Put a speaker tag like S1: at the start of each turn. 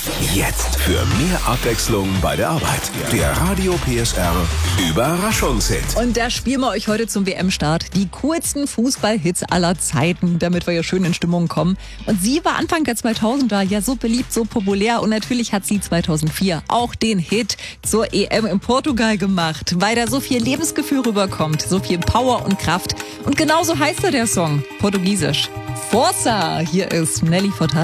S1: Jetzt für mehr Abwechslung bei der Arbeit. Der Radio PSR Überraschungshit.
S2: Und da spielen wir euch heute zum WM-Start die coolsten Fußballhits aller Zeiten, damit wir ja schön in Stimmung kommen. Und sie war Anfang der 2000er ja so beliebt, so populär. Und natürlich hat sie 2004 auch den Hit zur EM in Portugal gemacht, weil da so viel Lebensgefühl rüberkommt, so viel Power und Kraft. Und genauso heißt der Song, portugiesisch. Força! Hier ist Nelly Furtado.